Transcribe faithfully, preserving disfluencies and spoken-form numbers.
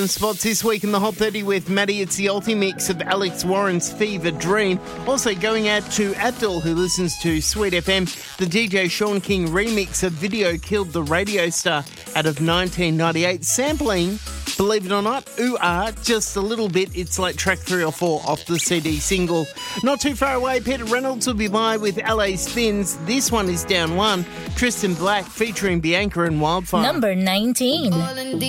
Spots this week in the Hot thirty with Maddie. It's the ulti mix of Alex Warren's Fever Dream. Also going out to Abdul, who listens to Sweet F M. The D J Sean King remix of Video Killed the Radio Star out of nineteen ninety-eight. Sampling, believe it or not, ooh ah, just a little bit. It's like track three or four off the C D single. Not too far away, Peter Reynolds will be by with L A Spins. This one is down one. Tristan Black featuring Bianca and Wildfire. Number nineteen.